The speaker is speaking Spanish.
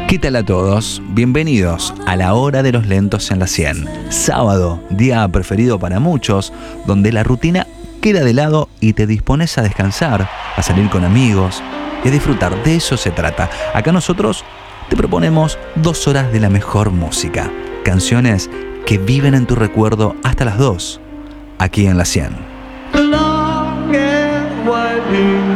¿Qué tal a todos? Bienvenidos a la hora de los lentos en la 100. Sábado, día preferido para muchos, donde la rutina queda de lado y te dispones a descansar, a salir con amigos y a disfrutar. De eso se trata. Acá nosotros te proponemos 2 horas de la mejor música. Canciones que viven en tu recuerdo hasta las 2, aquí en la 100. Long and winding